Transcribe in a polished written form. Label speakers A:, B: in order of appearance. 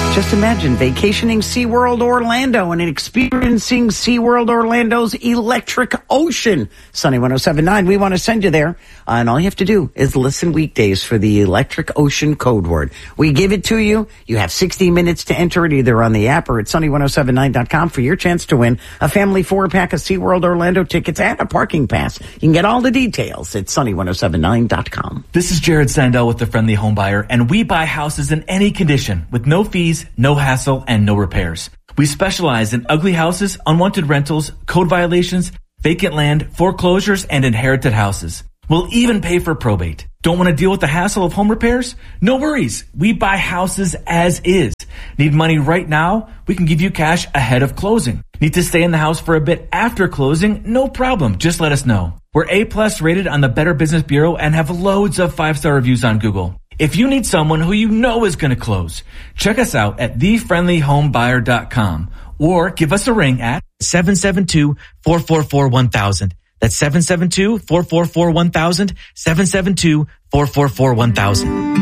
A: Just imagine vacationing SeaWorld Orlando and experiencing SeaWorld Orlando's electric ocean. Sunny 107.9, we want to send you there. And all you have to do is listen weekdays for the electric ocean code word. We give it to you. You have 60 minutes to enter it either on the app or at sunny1079.com for your chance to win a family 4-pack of SeaWorld Orlando tickets and a parking pass. You can get all the details at sunny1079.com.
B: This is Jared Sandell with the Friendly Home Buyer, and we buy houses in any condition with no fees, no hassle, and no repairs. We specialize in ugly houses, unwanted rentals, code violations, vacant land, foreclosures, and inherited houses. We'll even pay for probate. Don't want to deal with the hassle of home repairs? No worries. We buy houses as is. Need money right now? We can give you cash ahead of closing. Need to stay in the house for a bit after closing? No problem. Just let us know. We're A+ rated on the Better Business Bureau and have loads of 5-star reviews on Google. If you need someone who you know is going to close, check us out at thefriendlyhomebuyer.com or give us a ring at 772-444-1000. That's 772-444-1000, 772-444-1000.